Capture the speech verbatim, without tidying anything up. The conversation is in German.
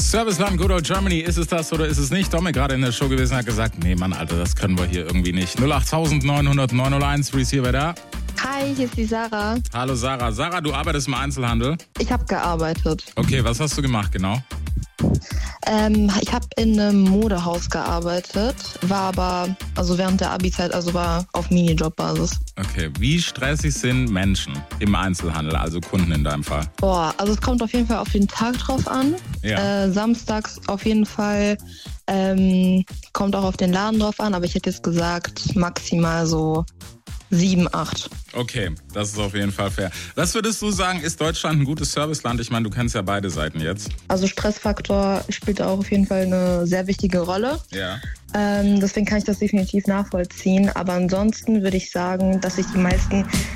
Serviceland, Good Old Germany, ist es das oder ist es nicht? Domme gerade in der Show gewesen hat gesagt, nee Mann, Alter, das können wir hier irgendwie nicht. null acht neun null null neun null eins, Reese hier, wer da? Hi, hier ist die Sarah. Hallo Sarah. Sarah, du arbeitest im Einzelhandel? Ich habe gearbeitet. Okay, was hast du gemacht genau? Ähm, ich habe in einem Modehaus gearbeitet, war aber, also während der Abi-Zeit, also war auf Minijob-Basis. Okay, wie stressig sind Menschen im Einzelhandel, also Kunden in deinem Fall? Boah, also es kommt auf jeden Fall auf den Tag drauf an. Ja. Äh, samstags auf jeden Fall, ähm, kommt auch auf den Laden drauf an, aber ich hätte jetzt gesagt maximal so sieben, acht. Okay, das ist auf jeden Fall fair. Was würdest du sagen, ist Deutschland ein gutes Serviceland? Ich meine, du kennst ja beide Seiten jetzt. Also Stressfaktor spielt auch auf jeden Fall eine sehr wichtige Rolle. Ja. Ähm, deswegen kann ich das definitiv nachvollziehen. Aber ansonsten würde ich sagen, dass sich die meisten